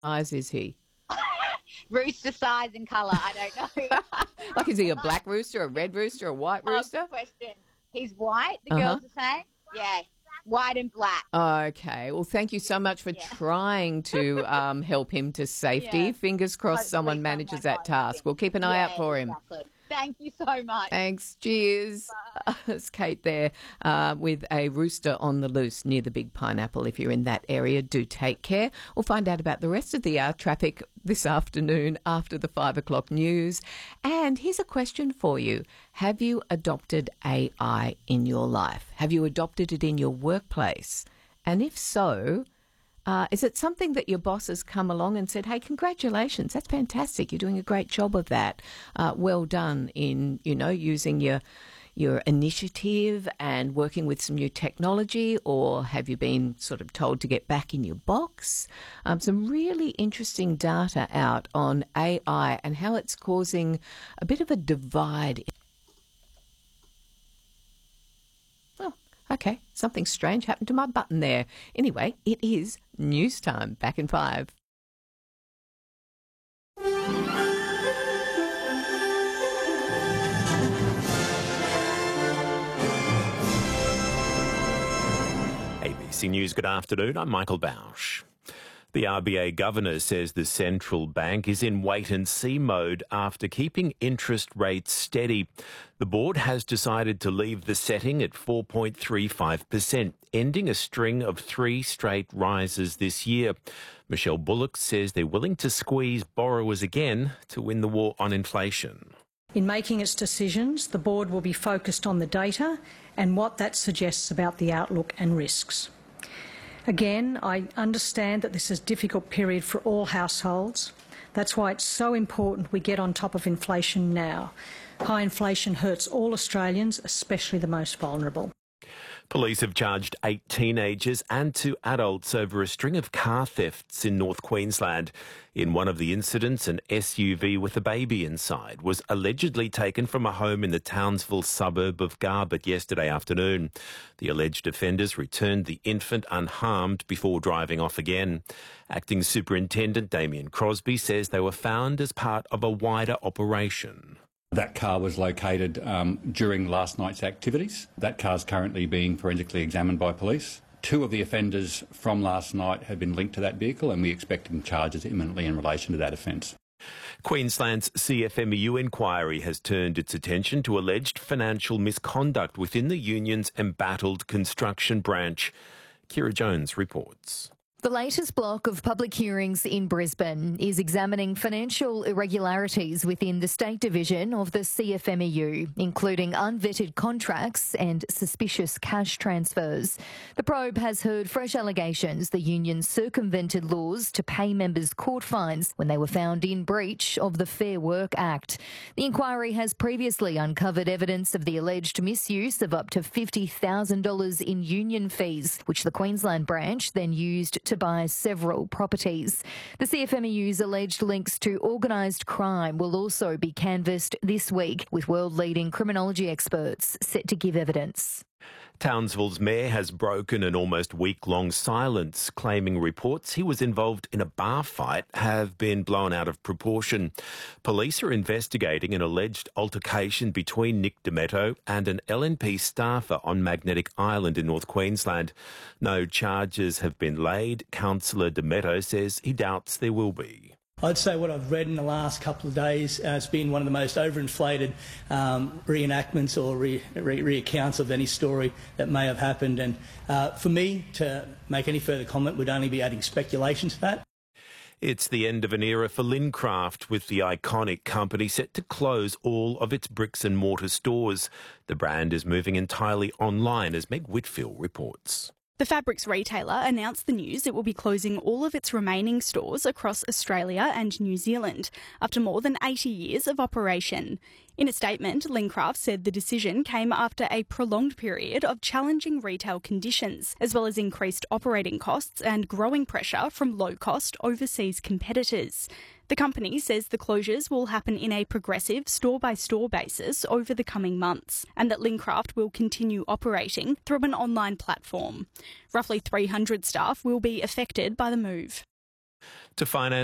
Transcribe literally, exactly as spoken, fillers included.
Size is he? Rooster size and colour, I don't know. Like, is he a black rooster, a red rooster, a white Oh, rooster? good question. He's white, the Uh-huh. girls are saying? Yeah, white and black. Okay. Well, thank you so much for Yeah. trying to um, help him to safety. Yeah. Fingers crossed Hopefully someone manages someone that task. finds him. We'll keep an eye out Yeah, for him. exactly. Thank you so much. Thanks. Cheers. It's Kate there uh, with a rooster on the loose near the Big Pineapple. If you're in that area, do take care. We'll find out about the rest of the uh, traffic this afternoon after the five o'clock news. And here's a question for you. Have you adopted A I in your life? Have you adopted it in your workplace? And if so, Uh, is it something that your boss has come along and said, hey, congratulations, that's fantastic, you're doing a great job of that. Uh, well done in, you know, using your your initiative and working with some new technology, or have you been sort of told to get back in your box? Um, some really interesting data out on A I and how it's causing a bit of a divide. Okay, something strange happened to my button there. Anyway, it is news time. Back in five. A B C News, good afternoon. I'm Michael Bausch. The R B A governor says the central bank is in wait-and-see mode after keeping interest rates steady. The board has decided to leave the setting at four point three five percent, ending a string of three straight rises this year. Michelle Bullock says they're willing to squeeze borrowers again to win the war on inflation. In making its decisions, the board will be focused on the data and what that suggests about the outlook and risks. Again, I understand that this is a difficult period for all households. That's why it's so important we get on top of inflation now. High inflation hurts all Australians, especially the most vulnerable. Police have charged eight teenagers and two adults over a string of car thefts in North Queensland. In one of the incidents, an S U V with a baby inside was allegedly taken from a home in the Townsville suburb of Garbutt yesterday afternoon. The alleged offenders returned the infant unharmed before driving off again. Acting Superintendent Damien Crosby says they were found as part of a wider operation. That car was located um, during last night's activities. That car is currently being forensically examined by police. Two of the offenders from last night have been linked to that vehicle, and we expect charges imminently in relation to that offence. Queensland's C F M E U inquiry has turned its attention to alleged financial misconduct within the union's embattled construction branch. Kira Jones reports. The latest block of public hearings in Brisbane is examining financial irregularities within the state division of the C F M E U, including unvetted contracts and suspicious cash transfers. The probe has heard fresh allegations the union circumvented laws to pay members court fines when they were found in breach of the Fair Work Act. The inquiry has previously uncovered evidence of the alleged misuse of up to fifty thousand dollars in union fees, which the Queensland branch then used to to buy several properties. The C F M E U's alleged links to organised crime will also be canvassed this week, with world-leading criminology experts set to give evidence. Townsville's mayor has broken an almost week-long silence, claiming reports he was involved in a bar fight have been blown out of proportion. Police are investigating an alleged altercation between Nick Demetto and an L N P staffer on Magnetic Island in North Queensland. No charges have been laid. Councillor Demetto says he doubts there will be. I'd say what I've read in the last couple of days has been one of the most overinflated um, reenactments or re- re- recounts of any story that may have happened. And uh, for me to make any further comment would only be adding speculation to that. It's the end of an era for Lincraft, with the iconic company set to close all of its bricks and mortar stores. The brand is moving entirely online, as Meg Whitfield reports. The fabrics retailer announced the news it will be closing all of its remaining stores across Australia and New Zealand after more than eighty years of operation. In a statement, Lincraft said the decision came after a prolonged period of challenging retail conditions, as well as increased operating costs and growing pressure from low-cost overseas competitors. The company says the closures will happen in a progressive store-by-store basis over the coming months, and that Lincraft will continue operating through an online platform. Roughly three hundred staff will be affected by the move. To finance